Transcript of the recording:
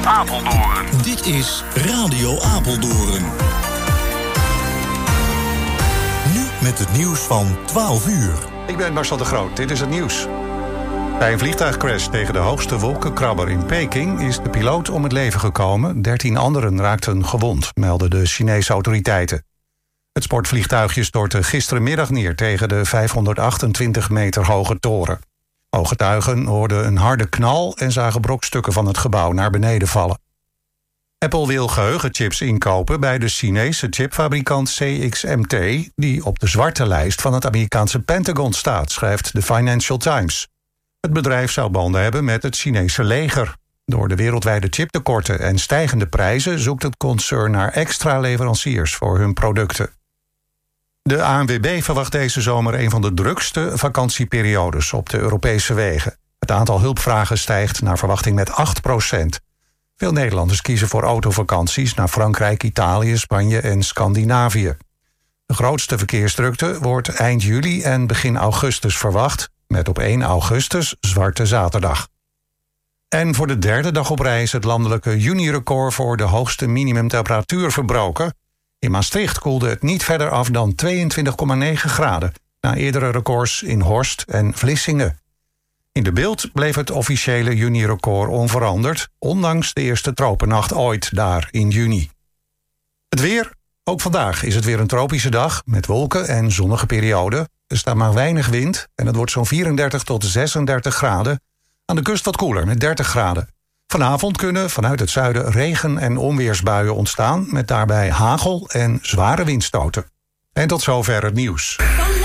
Apeldoorn. Dit is Radio Apeldoorn. Nu met het nieuws van 12 uur. Ik ben Marcel de Groot, dit is het nieuws. Bij een vliegtuigcrash tegen de hoogste wolkenkrabber in Peking is de piloot om het leven gekomen. 13 anderen raakten gewond, melden de Chinese autoriteiten. Het sportvliegtuigje stortte gisterenmiddag neer tegen de 528 meter hoge toren. Ooggetuigen hoorden een harde knal en zagen brokstukken van het gebouw naar beneden vallen. Apple wil geheugenchips inkopen bij de Chinese chipfabrikant CXMT, die op de zwarte lijst van het Amerikaanse Pentagon staat, schrijft de Financial Times. Het bedrijf zou banden hebben met het Chinese leger. Door de wereldwijde chiptekorten en stijgende prijzen zoekt het concern naar extra leveranciers voor hun producten. De ANWB verwacht deze zomer een van de drukste vakantieperiodes op de Europese wegen. Het aantal hulpvragen stijgt naar verwachting met 8%. Veel Nederlanders kiezen voor autovakanties naar Frankrijk, Italië, Spanje en Scandinavië. De grootste verkeersdrukte wordt eind juli en begin augustus verwacht, met op 1 augustus Zwarte Zaterdag. En voor de derde dag op rij is het landelijke junirecord voor de hoogste minimumtemperatuur verbroken. In Maastricht koelde het niet verder af dan 22,9 graden... na eerdere records in Horst en Vlissingen. In de Bilt bleef het officiële junirecord onveranderd, ondanks de eerste tropennacht ooit daar in juni. Het weer. Ook vandaag is het weer een tropische dag met wolken en zonnige perioden. Er staat maar weinig wind en het wordt zo'n 34 tot 36 graden. Aan de kust wat koeler met 30 graden. Vanavond kunnen vanuit het zuiden regen- en onweersbuien ontstaan, met daarbij hagel en zware windstoten. En tot zover het nieuws.